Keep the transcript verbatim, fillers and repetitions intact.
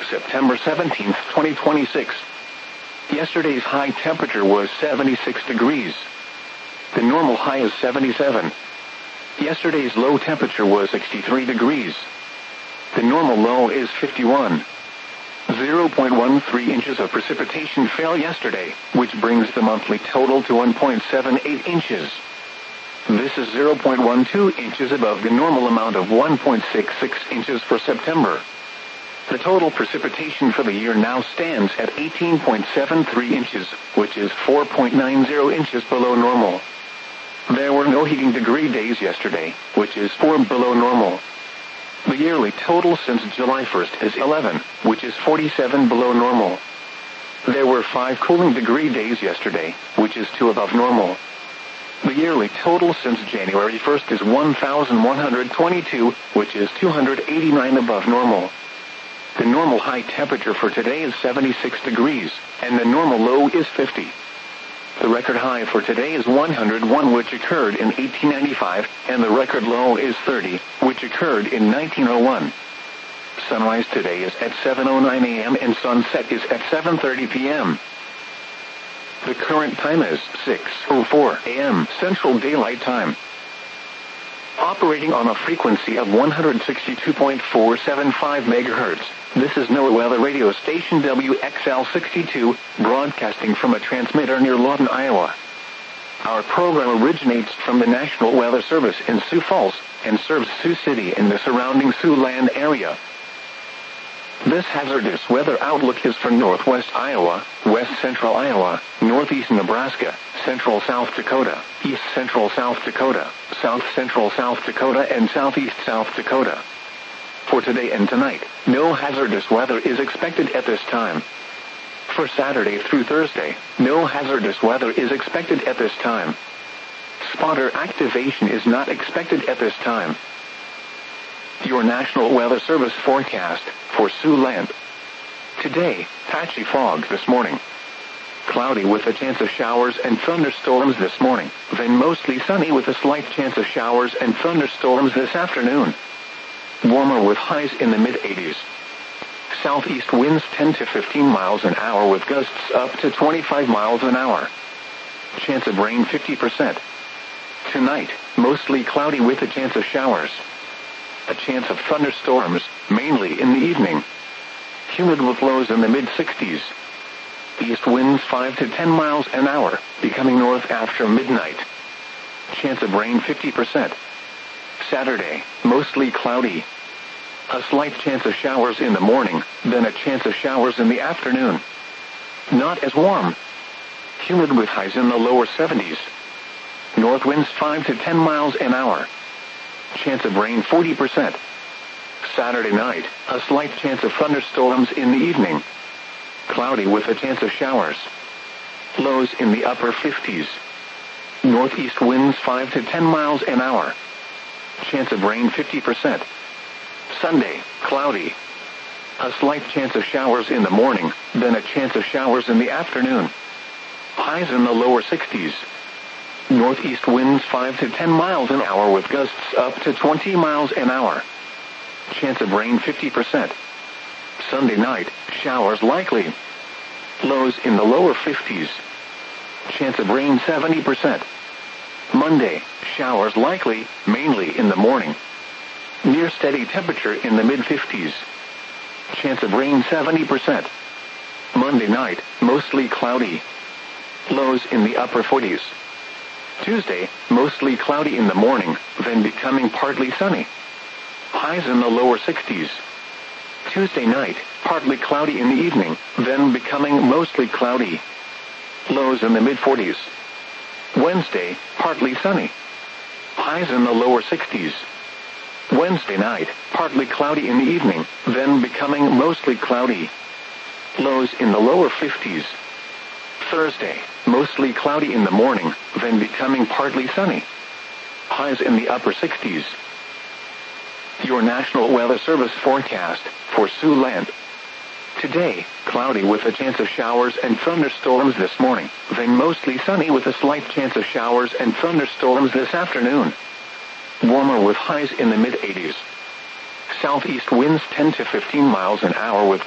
September seventeenth, twenty twenty-six. Yesterday's high temperature was seventy-six degrees. The normal high is seventy-seven. Yesterday's low temperature was sixty-three degrees. The normal low is fifty-one. zero point one three inches of precipitation fell yesterday, which brings the monthly total to one point seven eight inches. This is zero point one two inches above the normal amount of one point six six inches for September. The total precipitation for the year now stands at eighteen point seven three inches, which is four point nine zero inches below normal. There were no heating degree days yesterday, which is four below normal. The yearly total since July first is eleven, which is forty-seven below normal. There were five cooling degree days yesterday, which is two above normal. The yearly total since January first is one thousand one hundred twenty-two, which is two hundred eighty-nine above normal. The normal high temperature for today is seventy-six degrees, and the normal low is fifty. The record high for today is one hundred one, which occurred in eighteen ninety-five, and the record low is thirty, which occurred in nineteen oh one. Sunrise today is at seven oh nine a m and sunset is at seven thirty p m The current time is six oh four a m Central Daylight Time. Operating on a frequency of one hundred sixty-two point four seven five megahertz, this is NOAA Weather Radio Station W X L sixty-two, broadcasting from a transmitter near Lawton, Iowa. Our program originates from the National Weather Service in Sioux Falls, and serves Sioux City and the surrounding Siouxland area. This hazardous weather outlook is for northwest Iowa, west central Iowa, northeast Nebraska, central South Dakota, east central South Dakota, south central South Dakota, and southeast South Dakota. For today and tonight, no hazardous weather is expected at this time. For Saturday through Thursday, no hazardous weather is expected at this time. Spotter activation is not expected at this time. Your National Weather Service forecast for Siouxland. Today, patchy fog this morning. Cloudy with a chance of showers and thunderstorms this morning, then mostly sunny with a slight chance of showers and thunderstorms this afternoon. Warmer with highs in the mid eighties. Southeast winds ten to fifteen miles an hour with gusts up to twenty-five miles an hour. Chance of rain fifty percent. Tonight, mostly cloudy with a chance of showers. A chance of thunderstorms, mainly in the evening. Humid with lows in the mid sixties. East winds five to ten miles an hour, becoming north after midnight. Chance of rain fifty percent. Saturday, mostly cloudy. A slight chance of showers in the morning, then a chance of showers in the afternoon. Not as warm. Humid with highs in the lower seventies. North winds five to ten miles an hour. Chance of rain forty percent. Saturday night, a slight chance of thunderstorms in the evening. Cloudy with a chance of showers. Lows in the upper fifties. Northeast winds five to ten miles an hour. Chance of rain fifty percent. Sunday, cloudy. A slight chance of showers in the morning, then a chance of showers in the afternoon. Highs in the lower sixties. Northeast winds five to ten miles an hour with gusts up to twenty miles an hour. Chance of rain fifty percent. Sunday night, showers likely. Lows in the lower fifties. Chance of rain seventy percent. Monday, showers likely, mainly in the morning. Near steady temperature in the mid fifties. Chance of rain seventy percent. Monday night, mostly cloudy. Lows in the upper forties. Tuesday, mostly cloudy in the morning, then becoming partly sunny. Highs in the lower sixties. Tuesday night, partly cloudy in the evening, then becoming mostly cloudy. Lows in the mid forties. Wednesday, partly sunny. Highs in the lower sixties. Wednesday night, partly cloudy in the evening, then becoming mostly cloudy. Lows in the lower fifties. Thursday, mostly cloudy in the morning, then becoming partly sunny. Highs in the upper sixties. Your National Weather Service forecast for Siouxland. Today, cloudy with a chance of showers and thunderstorms this morning, then mostly sunny with a slight chance of showers and thunderstorms this afternoon. Warmer with highs in the mid eighties. Southeast winds ten to fifteen miles an hour with